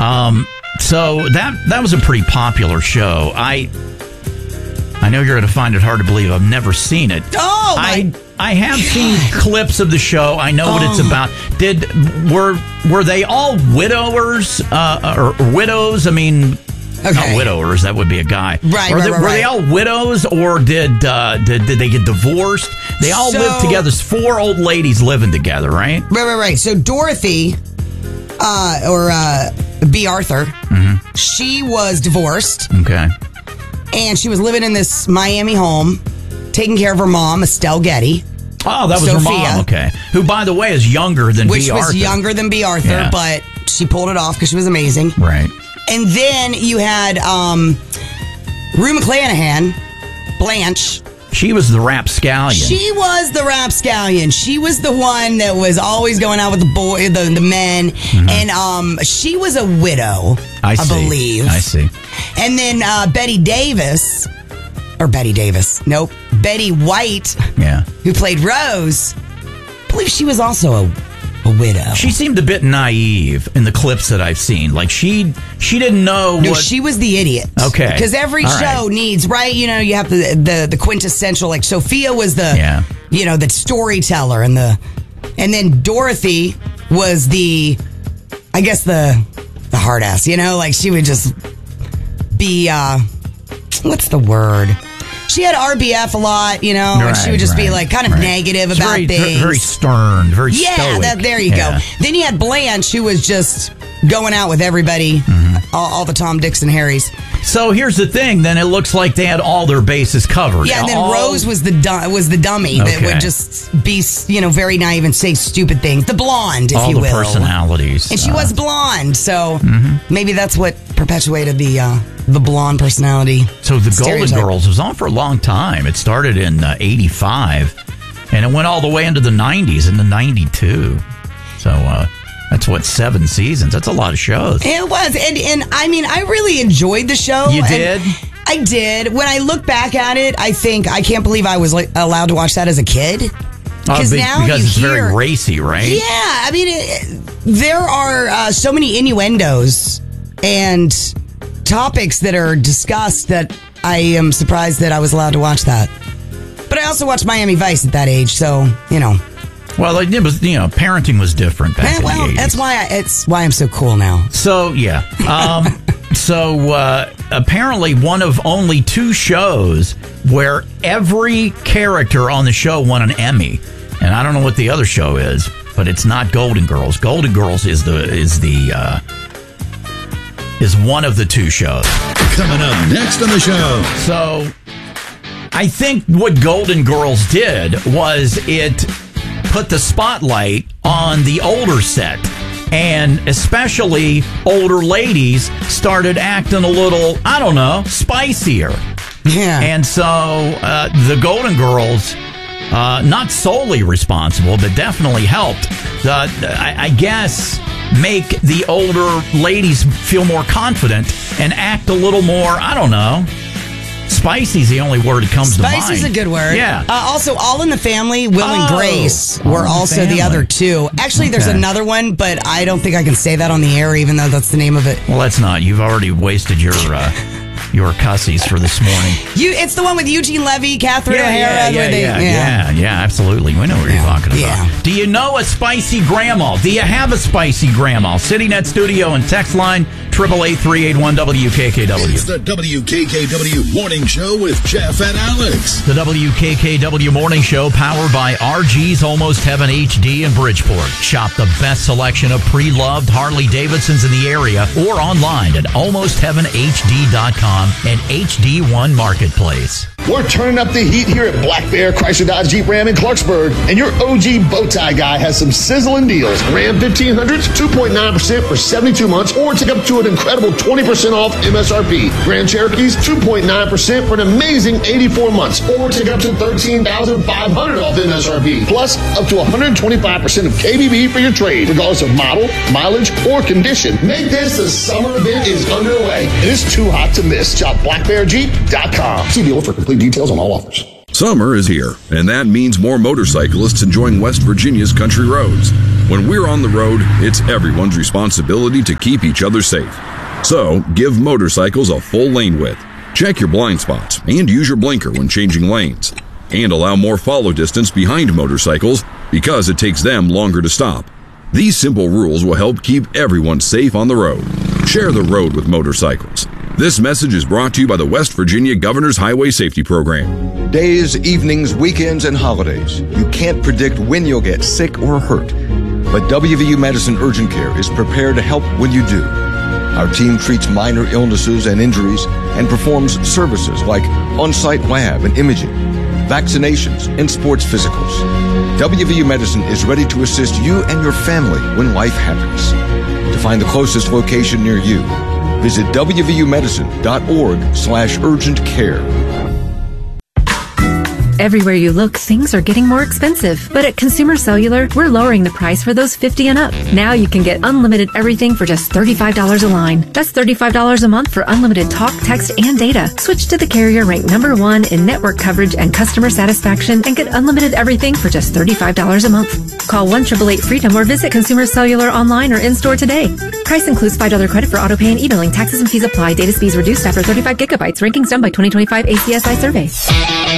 So that was a pretty popular show. I know you're going to find it hard to believe. I've never seen it. Oh, I have seen clips of the show. I know what it's about. Were they all widowers or widows? I mean, not widowers. That would be a guy. Right. Were they all widows, or did they get divorced? They all lived together. There's 4 old ladies living together, right? Right. So Dorothy, or B. Arthur, she was divorced. Okay. And she was living in this Miami home, taking care of her mom, Estelle Getty. Oh, that was Sophia, her mom, okay. Who, by the way, is younger than B. Arthur. Which was younger than B. Arthur, but she pulled it off because she was amazing. Right. And then you had Rue McClanahan, Blanche. She was the rapscallion. She was the rapscallion. She was the one that was always going out with the men. And she was a widow, I believe. I see. And then Betty White, who played Rose, I believe she was also a widow. She seemed a bit naive in the clips that I've seen. Like she didn't know what... No, she was the idiot. Okay. Because every show needs, right? You know, you have the quintessential, like Sophia was the, the storyteller, and then Dorothy was the hard ass, like she would just be, what's the word? She had RBF a lot, and she would just be like kind of negative about things. Very stern, very stoic. There you go. Then you had Blanche, who was just going out with everybody, all the Tom, Dicks, and Harrys. So here's the thing. Then it looks like they had all their bases covered. Yeah, and then Rose was the dummy that would just be, very naive and say stupid things. The blonde, if you will. All the personalities. And she was blonde, so maybe that's what perpetuated the blonde personality. So the Golden Girls was on for a long time. It started in 85, and it went all the way into the 90s, into 92. So that's 7 seasons. That's a lot of shows. It was, and I mean, I really enjoyed the show. You did? I did. When I look back at it, I think I can't believe I was allowed to watch that as a kid. Because it's very racy, right? Yeah, I mean, there are so many innuendos and topics that are discussed that I am surprised that I was allowed to watch that. But I also watched Miami Vice at that age, so, Well, it was, parenting was different back in the 80s. That's why I'm so cool now. So, yeah. Apparently one of only 2 shows where every character on the show won an Emmy. And I don't know what the other show is, but it's not Golden Girls. Golden Girls is one of the 2 shows. Coming up next on the show. So, I think what Golden Girls did was it put the spotlight on the older set. And especially older ladies started acting a little, I don't know, spicier. Yeah. And so the Golden Girls, not solely responsible, but definitely helped, I guess, make the older ladies feel more confident and act a little more, I don't know. Spicy's the only word that comes to mind. Spicy's a good word. Yeah. Also, All in the Family, Will and Grace were also the other 2. Actually, there's another one, but I don't think I can say that on the air, even though that's the name of it. Well, that's not. You've already wasted your cussies for this morning. It's the one with Eugene Levy, Catherine O'Hara. Yeah, absolutely. We know what you're talking about. Yeah. Do you know a spicy grandma? Do you have a spicy grandma? CityNet Studio and text line 888-381-WKKW. It's the WKKW Morning Show with Jeff and Alex. The WKKW Morning Show, powered by RG's Almost Heaven HD in Bridgeport. Shop the best selection of pre-loved Harley-Davidsons in the area or online at almostheavenhd.com and HD1 Marketplace. We're turning up the heat here at Black Bear Chrysler Dodge Jeep Ram in Clarksburg, and your OG Bowtie guy has some sizzling deals. Ram 1500s, 2.9% for 72 months, or take up to an incredible 20% off MSRP. Grand Cherokees, 2.9% for an amazing 84 months, or take up to $13,500 off MSRP. Plus, up to 125% of KBB for your trade, regardless of model, mileage, or condition. Make this the summer event is underway, and it's too hot to miss. Shop blackbearjeep.com. See dealer for complete details on all offers. Summer is here, and that means more motorcyclists enjoying West Virginia's country roads. When we're on the road, it's everyone's responsibility to keep each other safe. So, give motorcycles a full lane width. Check your blind spots and use your blinker when changing lanes. And allow more follow distance behind motorcycles because it takes them longer to stop. These simple rules will help keep everyone safe on the road. Share the road with motorcycles. This message is brought to you by the West Virginia Governor's Highway Safety Program. Days, evenings, weekends, and holidays. You can't predict when you'll get sick or hurt. But WVU Medicine Urgent Care is prepared to help when you do. Our team treats minor illnesses and injuries and performs services like on-site lab and imaging, vaccinations, and sports physicals. WVU Medicine is ready to assist you and your family when life happens. To find the closest location near you, visit wvumedicine.org/urgent care. Everywhere you look, things are getting more expensive. But at Consumer Cellular, we're lowering the price for those 50 and up. Now you can get unlimited everything for just $35 a line. That's $35 a month for unlimited talk, text, and data. Switch to the carrier ranked #1 in network coverage and customer satisfaction and get unlimited everything for just $35 a month. Call 1-888-FREEDOM or visit Consumer Cellular online or in-store today. Price includes $5 credit for autopay and e-billing. Taxes and fees apply. Data speeds reduced after 35 gigabytes. Rankings done by 2025 ACSI survey.